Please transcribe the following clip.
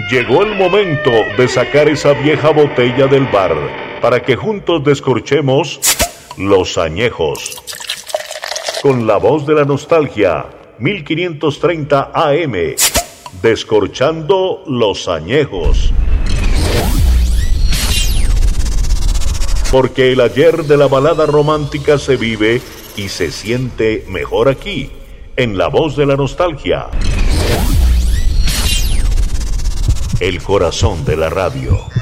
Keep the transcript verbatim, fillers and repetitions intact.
Llegó el momento de sacar esa vieja botella del bar para que juntos descorchemos los añejos. Con la voz de la nostalgia, mil quinientos treinta A M, descorchando los añejos. Porque el ayer de la balada romántica se vive y se siente mejor aquí, en la voz de la nostalgia. El corazón de la radio.